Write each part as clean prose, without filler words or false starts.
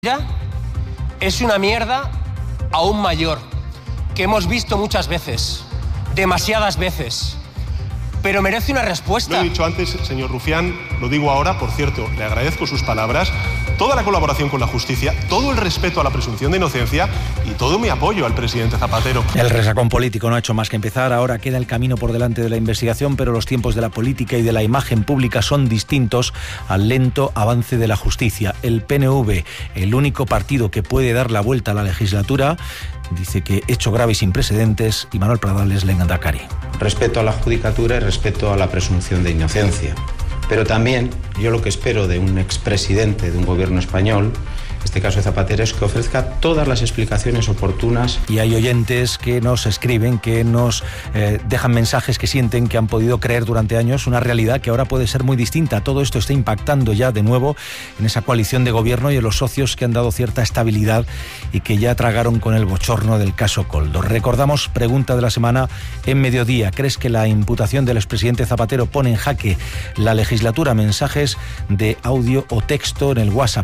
Es una mierda aún mayor, que hemos visto muchas veces, demasiadas veces, pero merece una respuesta. Lo he dicho antes, señor Rufián, lo digo ahora, por cierto, le agradezco sus palabras, toda la colaboración con la justicia, todo el respeto a la presunción de inocencia y todo mi apoyo al presidente Zapatero. El resacón político no ha hecho más que empezar, ahora queda el camino por delante de la investigación, pero los tiempos de la política y de la imagen pública son distintos al lento avance de la justicia. El PNV, el único partido que puede dar la vuelta a la legislatura, dice que hecho grave y sin precedentes, y Manuel Pradales, Lehendakari. Respeto a la judicatura y respeto a la presunción de inocencia. Pero también yo lo que espero de un expresidente de un gobierno español, en este caso de Zapatero, es que ofrezca todas las explicaciones oportunas. Y hay oyentes que nos escriben, que nos dejan mensajes que sienten que han podido creer durante años una realidad que ahora puede ser muy distinta. Todo esto está impactando ya de nuevo en esa coalición de gobierno y en los socios que han dado cierta estabilidad y que ya tragaron con el bochorno del caso Koldo. Recordamos, pregunta de la semana en Mediodía. ¿Crees que la imputación del expresidente Zapatero pone en jaque la legislatura? Mensajes de audio o texto en el WhatsApp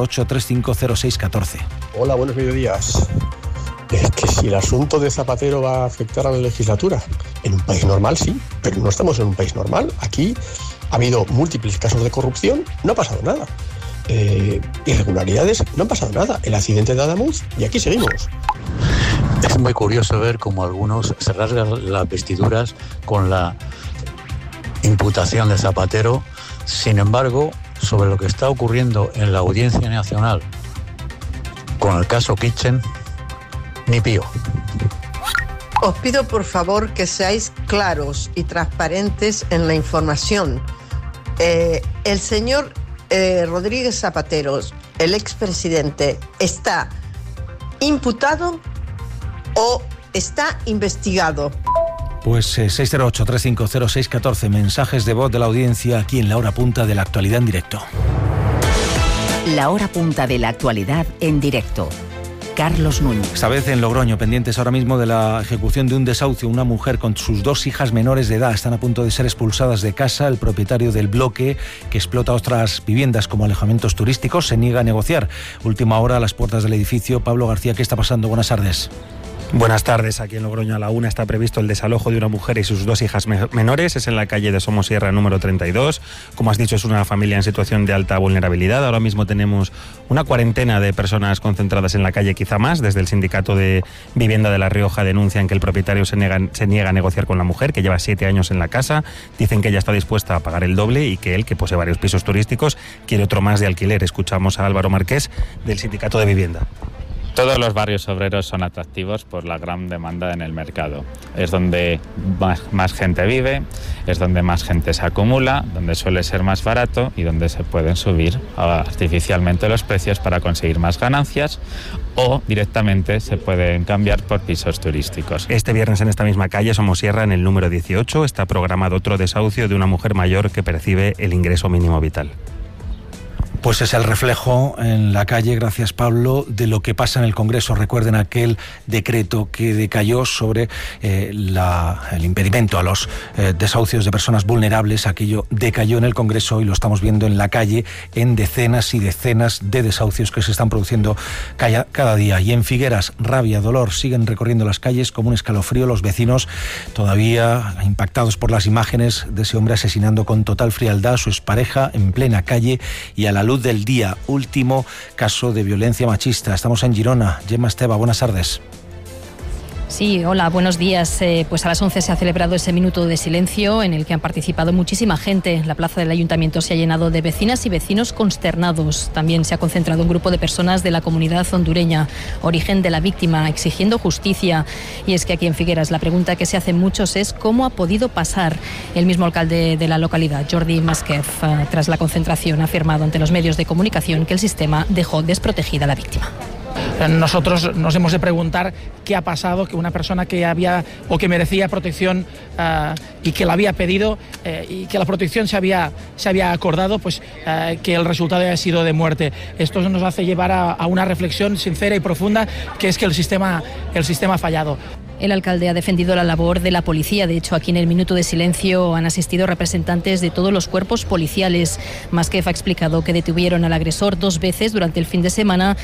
608-350614. Hola, buenos mediodías. Es que si el asunto de Zapatero va a afectar a la legislatura, en un país normal sí, pero no estamos en un país normal. Aquí ha habido múltiples casos de corrupción, no ha pasado nada. Irregularidades, no ha pasado nada. El accidente de Adamuz y aquí seguimos. Es muy curioso ver cómo algunos se rasgan las vestiduras con la imputación de Zapatero. Sin embargo, sobre lo que está ocurriendo en la Audiencia Nacional con el caso Kitchen, ni pío. Os pido por favor que seáis claros y transparentes en la información. El señor Rodríguez Zapatero, el expresidente, ¿está imputado o está investigado? Pues 608-350614, mensajes de voz de la audiencia aquí en La Hora Punta de la Actualidad en directo. La Hora Punta de la Actualidad en directo. Carlos Núñez. Esta vez en Logroño, pendientes ahora mismo de la ejecución de un desahucio. Una mujer con sus 2 hijas menores de edad están a punto de ser expulsadas de casa. El propietario del bloque, que explota otras viviendas como alojamientos turísticos, se niega a negociar. Última hora a las puertas del edificio. Pablo García, ¿qué está pasando? Buenas tardes. Buenas tardes. Aquí en Logroño a la 1 está previsto el desalojo de una mujer y sus 2 hijas menores. Es en la calle de Somosierra número 32. Como has dicho, es una familia en situación de alta vulnerabilidad. Ahora mismo tenemos una cuarentena de personas concentradas en la calle, quizá más. Desde el sindicato de vivienda de La Rioja denuncian que el propietario se niega a negociar con la mujer, que lleva 7 años en la casa. Dicen que ella está dispuesta a pagar el doble y que él, que posee varios pisos turísticos, quiere otro más de alquiler. Escuchamos a Álvaro Marqués del sindicato de vivienda. Todos los barrios obreros son atractivos por la gran demanda en el mercado. Es donde más gente vive, es donde más gente se acumula, donde suele ser más barato y donde se pueden subir artificialmente los precios para conseguir más ganancias, o directamente se pueden cambiar por pisos turísticos. Este viernes en esta misma calle, Somosierra, en el número 18, está programado otro desahucio de una mujer mayor que percibe el ingreso mínimo vital. Pues es el reflejo en la calle, gracias Pablo, de lo que pasa en el Congreso. Recuerden aquel decreto que decayó sobre el impedimento a los desahucios de personas vulnerables. Aquello decayó en el Congreso y lo estamos viendo en la calle en decenas y decenas de desahucios que se están produciendo cada día. Y en Figueras, rabia, dolor, siguen recorriendo las calles como un escalofrío los vecinos, todavía impactados por las imágenes de ese hombre asesinando con total frialdad a su expareja en plena calle y a la luz del día. Último caso de violencia machista. Estamos en Girona. Gemma Esteva, buenas tardes. Sí, hola, buenos días. Pues a las 11 se ha celebrado ese minuto de silencio en el que han participado muchísima gente. La plaza del Ayuntamiento se ha llenado de vecinas y vecinos consternados. También se ha concentrado un grupo de personas de la comunidad hondureña, origen de la víctima, exigiendo justicia. Y es que aquí en Figueras la pregunta que se hacen muchos es ¿cómo ha podido pasar? El mismo alcalde de la localidad, Jordi Masquef, tras la concentración, ha afirmado ante los medios de comunicación que el sistema dejó desprotegida a la víctima. Nosotros nos hemos de preguntar qué ha pasado, que una persona que había o que merecía protección y que la había pedido y que la protección se había acordado, pues que el resultado haya sido de muerte. Esto nos hace llevar a una reflexión sincera y profunda, que es que el sistema ha fallado. El alcalde ha defendido la labor de la policía. De hecho, aquí en el minuto de silencio han asistido representantes de todos los cuerpos policiales. Masquef ha explicado que detuvieron al agresor 2 veces durante el fin de semana